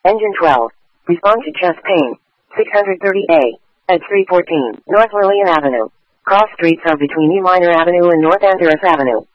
Engine 12. Respond to chest pain. 630A. At 314 North Lillian Avenue. Cross streets are between E Minor Avenue and North Andreas Avenue.